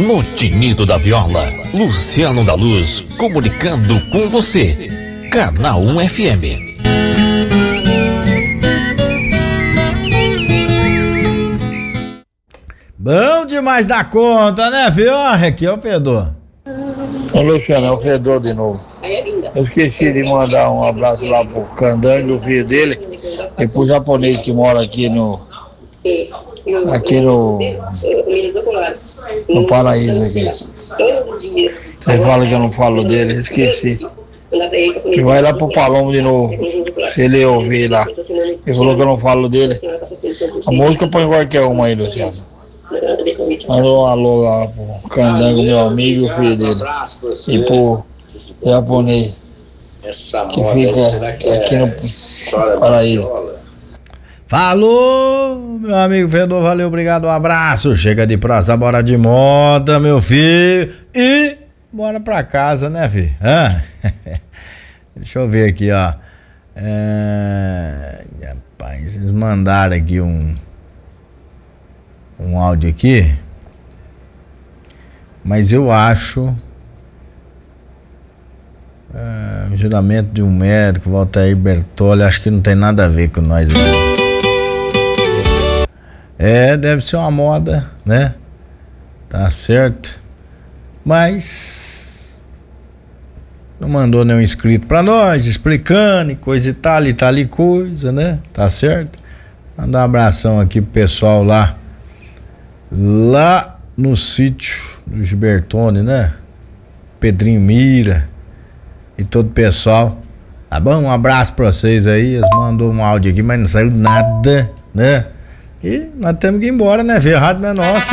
No tinido da viola, Luciano da Luz, comunicando com você. Canal 1 FM. Bom demais da conta, né, viu? Aqui é o Fedor. Ô Luciano, é o Fedor de novo. Eu esqueci de mandar um abraço lá pro Candango, o filho dele, e pro japonês que mora aqui no Paraíso aqui. Ele fala que eu não falo dele, esqueci. E vai lá pro Palomo de novo, se ele ouvir lá. Ele falou que eu não falo dele. A música põe qualquer uma aí, Luciano. Mandou um alô lá pro Candango, meu amigo, e o filho dele. E pro japonês que fica aqui no Paraíso. Falou, meu amigo Fedor, valeu, obrigado, um abraço. Chega de praça, bora de moda, meu filho. E bora pra casa, né, filho? Deixa eu ver aqui, ó. Rapaz, eles mandaram aqui um áudio aqui. Mas eu acho... juramento de um médico, Walter Bertolli, acho que não tem nada a ver com nós. Deve ser uma moda, né? Tá certo. Mas não mandou nenhum inscrito pra nós, explicando e coisa e tal e coisa, né? Tá certo? Mandar um abração aqui pro pessoal lá no sítio do Gilbertone, né? Pedrinho Mira e todo o pessoal. Tá bom? Um abraço pra vocês aí. Eles mandou um áudio aqui, mas não saiu nada, né? E nós temos que ir embora, né? Ver, a rádio não é nossa.